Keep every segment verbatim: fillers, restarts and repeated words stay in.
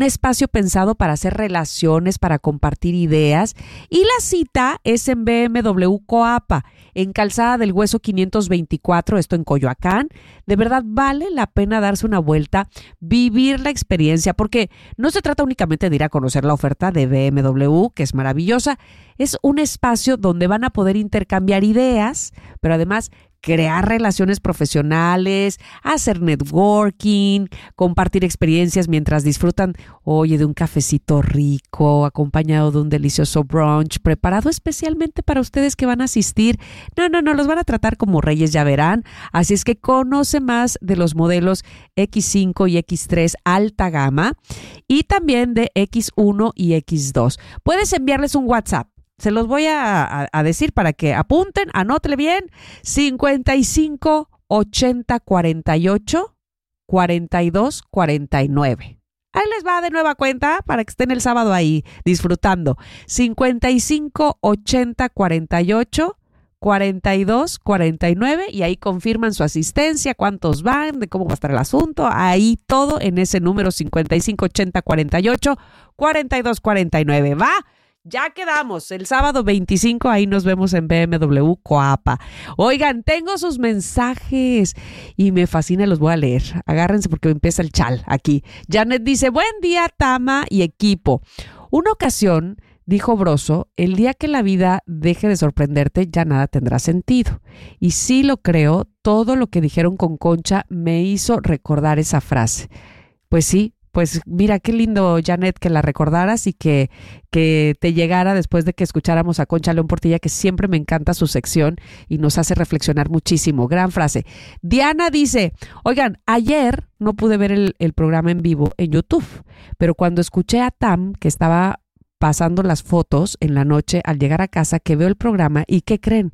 espacio pensado para hacer relaciones, para compartir ideas. Y la cita es en B M W Coapa, en Calzada del Hueso quinientos veinticuatro, esto en Coyoacán. De verdad vale la pena darse una vuelta, vivir la experiencia, porque no se trata únicamente de ir a conocer la oferta de B M W, que es maravillosa. Es un espacio donde van a poder intercambiar ideas, pero además crear relaciones profesionales, hacer networking, compartir experiencias mientras disfrutan, oye, de un cafecito rico, acompañado de un delicioso brunch, preparado especialmente para ustedes que van a asistir. No, no, no, los van a tratar como reyes, ya verán. Así es que conoce más de los modelos equis cinco y equis tres alta gama y también de equis uno y equis dos. Puedes enviarles un WhatsApp. Se los voy a, a, a decir para que apunten, anótele bien, cincuenta y cinco ochenta cuarenta y ocho cuarenta y dos cuarenta y nueve. Ahí les va de nueva cuenta para que estén el sábado ahí disfrutando. cincuenta y cinco ochenta cuarenta y ocho cuarenta y dos cuarenta y nueve y ahí confirman su asistencia, cuántos van, de cómo va a estar el asunto. Ahí todo en ese número cincuenta y cinco ochenta cuarenta y ocho cuarenta y dos cuarenta y nueve. ¿Va? Ya quedamos, el sábado veinticinco, ahí nos vemos en B M W Coapa. Oigan, tengo sus mensajes y me fascina, los voy a leer. Agárrense porque empieza el chal aquí. Janet dice, buen día Tama y equipo. Una ocasión, dijo Broso, el día que la vida deje de sorprenderte ya nada tendrá sentido. Y sí lo creo, todo lo que dijeron con Concha me hizo recordar esa frase. Pues sí. Pues mira, qué lindo, Janet, que la recordaras y que, que te llegara después de que escucháramos a Concha León Portilla, que siempre me encanta su sección y nos hace reflexionar muchísimo. Gran frase. Diana dice, oigan, ayer no pude ver el, el programa en vivo en YouTube, pero cuando escuché a Tam, que estaba pasando las fotos en la noche al llegar a casa, que veo el programa y ¿qué creen?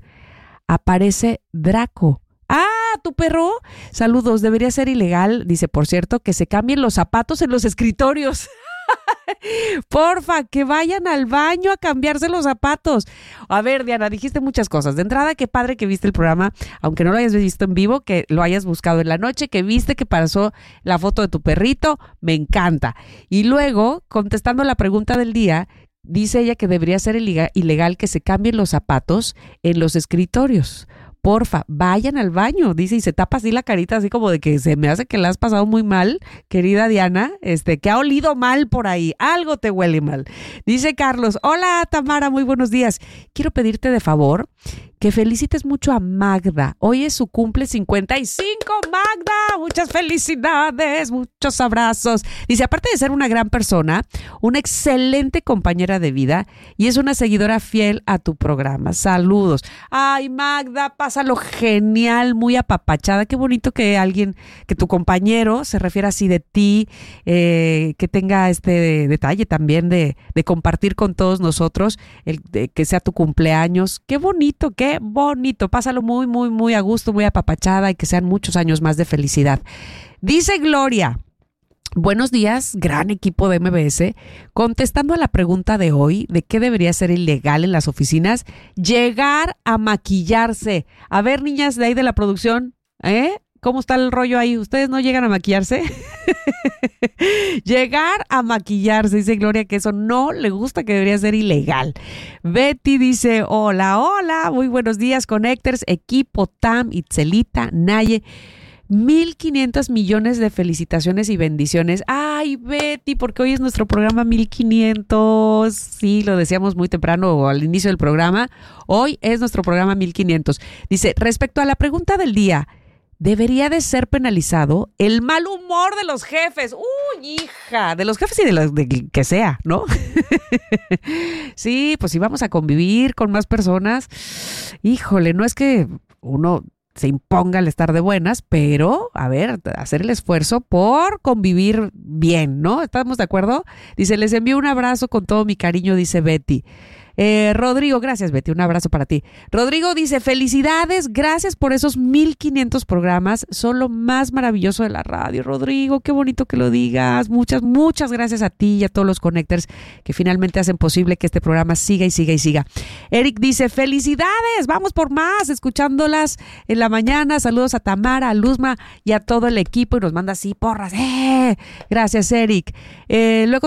Aparece Draco. ¡Ah, tu perro! Saludos, debería ser ilegal, dice, por cierto, que se cambien los zapatos en los escritorios. Porfa, que vayan al baño a cambiarse los zapatos. A ver, Diana, dijiste muchas cosas. De entrada, qué padre que viste el programa, aunque no lo hayas visto en vivo, que lo hayas buscado en la noche, que viste que pasó la foto de tu perrito, me encanta. Y luego, contestando la pregunta del día, dice ella que debería ser ilegal que se cambien los zapatos en los escritorios. Porfa, vayan al baño, dice, y se tapa así la carita, así como de que se me hace que la has pasado muy mal, querida Diana, este, que ha olido mal por ahí, algo te huele mal. Dice Carlos, hola Tamara, muy buenos días. Quiero pedirte de favor que felicites mucho a Magda. Hoy es su cumple cincuenta y cinco, Magda. Muchas felicidades, muchos abrazos. Dice, aparte de ser una gran persona, una excelente compañera de vida y es una seguidora fiel a tu programa. Saludos. Ay, Magda, pásalo genial, muy apapachada. Qué bonito que alguien, que tu compañero se refiera así de ti, eh, que tenga este detalle también de, de compartir con todos nosotros, el, de, que sea tu cumpleaños. Qué bonito, qué Qué bonito, pásalo muy, muy, muy a gusto, muy apapachada y que sean muchos años más de felicidad. Dice Gloria, buenos días, gran equipo de M B S. Contestando a la pregunta de hoy, de qué debería ser ilegal en las oficinas, llegar a maquillarse. A ver, niñas de ahí de la producción, ¿eh? ¿Cómo está el rollo ahí? ¿Ustedes no llegan a maquillarse? Llegar a maquillarse, dice Gloria, que eso no le gusta, que debería ser ilegal. Betty dice, hola, hola, muy buenos días, Connectors, equipo, Tam, Itzelita, Naye. mil quinientos millones de felicitaciones y bendiciones. Ay, Betty, porque hoy es nuestro programa mil quinientos. Sí, lo decíamos muy temprano al inicio del programa. Hoy es nuestro programa mil quinientos. Dice, respecto a la pregunta del día, debería de ser penalizado el mal humor de los jefes. Uy, hija, de los jefes y de los de que sea, ¿no? Sí, pues si vamos a convivir con más personas, híjole, no es que uno se imponga el estar de buenas, pero, a ver, hacer el esfuerzo por convivir bien, ¿no? ¿Estamos de acuerdo? Dice, les envío un abrazo con todo mi cariño, dice Betty. Eh, Rodrigo, gracias Betty, un abrazo para ti. Rodrigo dice, felicidades, gracias por esos mil quinientos programas, son lo más maravilloso de la radio. Rodrigo, qué bonito que lo digas. Muchas, muchas gracias a ti y a todos los connectors que finalmente hacen posible que este programa siga y siga y siga. Eric dice, felicidades, vamos por más, escuchándolas en la mañana. Saludos a Tamara, a Luzma y a todo el equipo y nos manda así porras. ¡Eh! Gracias, Eric. Eh, luego